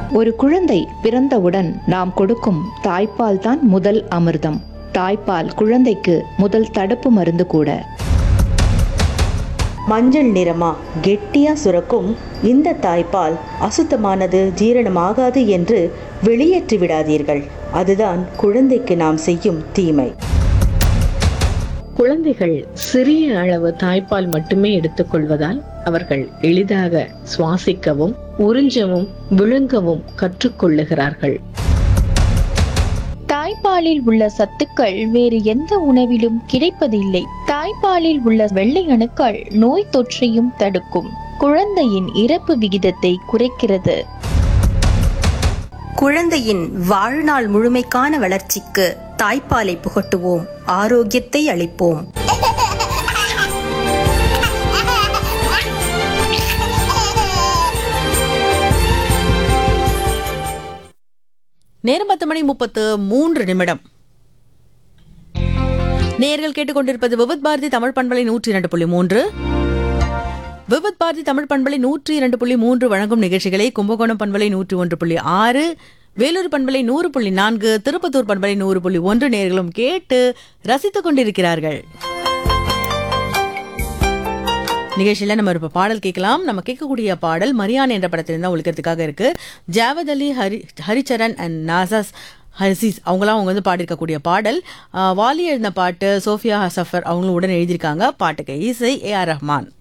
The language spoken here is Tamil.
ஒரு குழந்தை பிறந்தவுடன் நாம் கொடுக்கும் தாய்ப்பால் தான் முதல் அமிர்தம். தாய்ப்பால் குழந்தைக்கு முதல் தடுப்பு மருந்து கூட. மஞ்சள் நிறமா கெட்டியா சுரக்கும் இந்த தாய்ப்பால் அசுத்தமானது, ஜீரணமாகாது என்று வெளியேற்றி விடாதீர்கள். அதுதான் குழந்தைக்கு நாம் செய்யும் தீமை. குழந்தைகள் சிறிய அளவு தாய்ப்பால் மட்டுமே எடுத்துக்கொள்வதால் அவர்கள் எளிதாக சுவாசிக்கவும் உறிஞ்சவும் விழுங்கவும் கற்றுக்கொள்ளுகிறார்கள். தாய்ப்பாலில் உள்ள சத்துக்கள் வேறு எந்த உணவிலும் கிடைப்பதில்லை. தாய்ப்பாலில் உள்ள வெள்ளை அணுக்கள் நோய் தொற்றையும் தடுக்கும். குழந்தையின் இறப்பு விகிதத்தை குறைக்கிறது. குழந்தையின் வாழ்நாள் முழுமைக்கான வளர்ச்சிக்கு தாய்ப்பாலை புகட்டுவோம், ஆரோக்கியத்தை அளிப்போம். நேரம் 10:33. நேயர்கள் கேட்டுக்கொண்டிருப்பது விவித் பாரதி தமிழ் பண்பலை 102.3. விவித் பாரதி தமிழ் பண்பலை 102.3 வழங்கும் நிகழ்ச்சிகளை கும்பகோணம் பண்பலை 101.6, வேலூர் பண்பலை 100.4, திருப்பத்தூர் பண்பலை 100.1 நேயர்களும் கேட்டு ரசித்துக் கொண்டிருக்கிறார்கள். நிகழ்ச்சியில நம்ம இப்ப பாடல் கேட்கலாம். நம்ம கேட்கக்கூடிய பாடல் மரியான் என்ற படத்திலிருந்து ஒழிக்கிறதுக்காக இருக்கு. Javad Ali, Haricharan and NASA's ஹசீஸ் அவங்க பாடியிருக்கக்கூடிய பாடல். வாலி எழுதின பாட்டு, சோஃபியா ஹசஃபர் அவங்களும் உடன் எழுதியிருக்காங்க. பாட்டுக்கு இசை AR ரஹ்மான்.